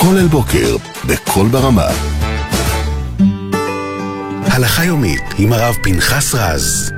כולל בוקר בכל ברמה. הלכה יומית עם הרב פנחס רז.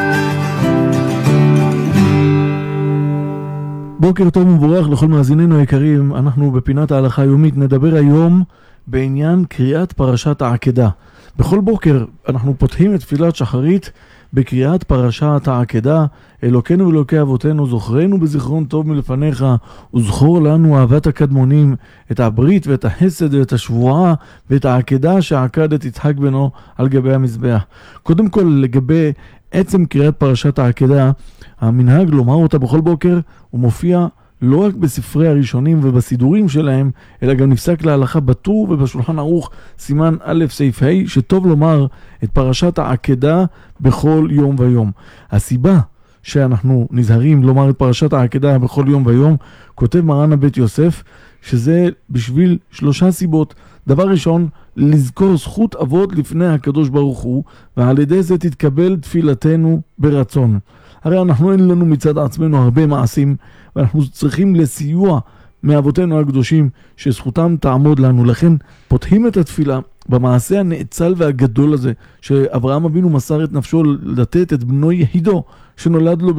בוקר טוב ומבורך לכל מאזיננו היקרים. אנחנו בפינת ההלכה היומית נדבר היום בעניין קריאת פרשת העקדה. בכל בוקר אנחנו פותחים את תפילת שחרית בקריאת פרשת העקדה. אלוקינו ואלוקי אבותינו, זוכרנו בזיכרון טוב מלפניך, וזכור לנו אהבת הקדמונים, את הברית ואת החסד ואת השבועה ואת העקדה שעקד יצחק בנו על גבי המזבח. קודם כל, לגבי עצם קריאת פרשת העקדה, המנהג לומר אותה בכל בוקר, הוא מופיע לא רק בספרי הראשונים ובסידורים שלהם, אלא גם נפסק להלכה בטור ובשולחן ערוך סימן א' סעיף ה', שטוב לומר את פרשת העקדה בכל יום ויום. הסיבה שאנחנו נזהרים לומר את פרשת העקדה בכל יום ויום, כותב מרן הבית יוסף, שזה בשביל 3 סיבות. דבר ראשון, לזכור זכות אבות לפני הקדוש ברוך הוא, ועל ידי זה תתקבל תפילתנו ברצון. הרי אנחנו אין לנו מצד עצמנו הרבה מעשים, ואנחנו צריכים לסיוע מאבותינו הקדושים שזכותם תעמוד לנו. לכן פותחים את התפילה במעשה הנאצל והגדול הזה, שאברהם אבינו מסר את נפשו לתת את בנו יחידו שנולד לו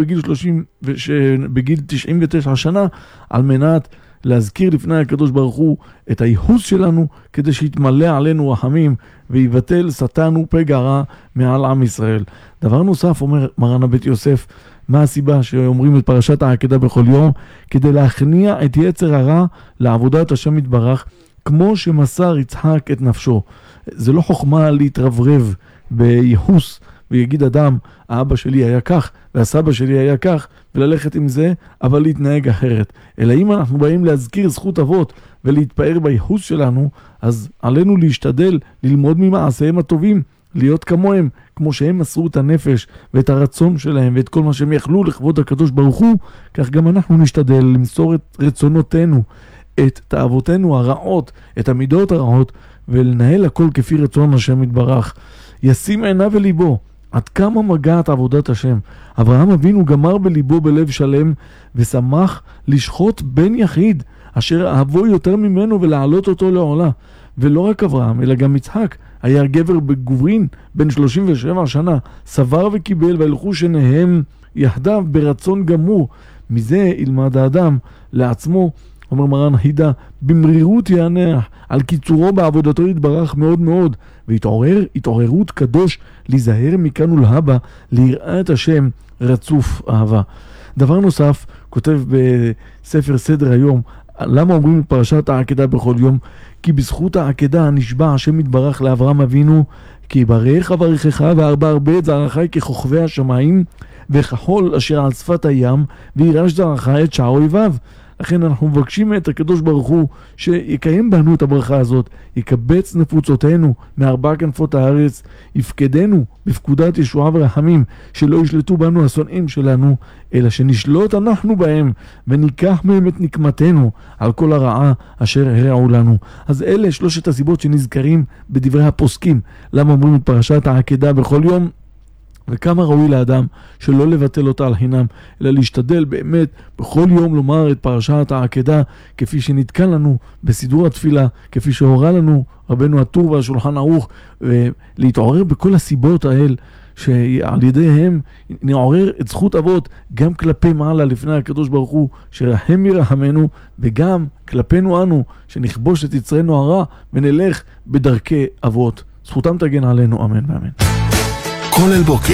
בגיל 99 שנה, על מנת להזכיר לפני הקדוש ברוך הוא את הייחוס שלנו, כדי שיתמלא עלינו רחמים ויבטל שטן ופגע רע מעל עם ישראל. דבר נוסף, אומר מרן הבית יוסף, מה הסיבה שאומרים את פרשת העקדה בכל יום? כדי להכניע את יצר הרע לעבודת השם יתברך, כמו שמסר יצחק את נפשו. זה לא חוכמה להתרברב בייחוס ויגיד אדם, האבא שלי היה כך והסבא שלי היה כך, וללכת עם זה, אבל להתנהג אחרת. אלא אם אנחנו באים להזכיר זכות אבות ולהתפאר בייחוס שלנו, אז עלינו להשתדל ללמוד ממעשיהם הטובים, להיות כמוהם, כמו שהם מסרו את הנפש ואת הרצון שלהם ואת כל מה שהם יכלו לכבוד הקדוש ברוך הוא, כך גם אנחנו נשתדל למסור את רצונותינו, את תאוותינו הרעות, את המידות הרעות, ולנהל הכל כפי רצון השם יתברך. ישים עיניו וליבו עד כמה מגעת עבודת השם. אברהם אבינו גמר בליבו בלב שלם, ושמח לשחוט בן יחיד אשר אהבו יותר ממנו ולהעלות אותו לעולה. ולא רק אברהם אלא גם יצחק היה גבר בגוברין בן 37 שנה, סבר וקיבל, והלכו שניהם יחדיו ברצון גמור. מזה ילמד האדם לעצמו, אומר מרן חידה, במרירות יענח, על קיצורו בעבודתו יתברך מאוד מאוד, והתעורר התעוררות קדוש להיזהר מכאן ולהבא, ליראת השם רצוף אהבה. דבר נוסף, כותב בספר סדר היום, למה אומרים את פרשת העקדה בכל יום? כי בזכות העקדה נשבע השם יתברך לאברהם אבינו, כי ברך אברכך והרבה הרבה את זרעך ככוכבי השמיים וכחול אשר על שפת הים, וירש זרעך את שער אויביו. לכן אנחנו מבקשים את הקדוש ברוך הוא שיקיים בנו את הברכה הזאת, יקבץ נפוצותינו מארבע כנפות הארץ, יפקדנו בפקודת ישועה ורחמים, שלא ישלטו בנו השונאים שלנו, אלא שנשלוט אנחנו בהם וניקח מהם את נקמתנו על כל הרעה אשר הרעו לנו. אז אלה 3 הסיבות שנזכרים בדברי הפוסקים למה אומרים את פרשת העקדה בכל יום, וכמה ראוי לאדם שלא לבטל אותה על חינם, אלא להשתדל באמת בכל יום לומר את פרשת העקדה כפי שנתקן לנו בסידור התפילה, כפי שהורה לנו רבנו הטור והשולחן ערוך, ולהתעורר בכל הסיבות האל, שעל ידיהם נעורר את זכות אבות גם כלפי מעלה לפני הקדוש ברוך הוא, שרחם ירחמנו, וגם כלפינו אנו, שנכבוש את יצרנו הרע ונלך בדרכי אבות. זכותם תגן עלינו, אמן ואמן. כולל בוקר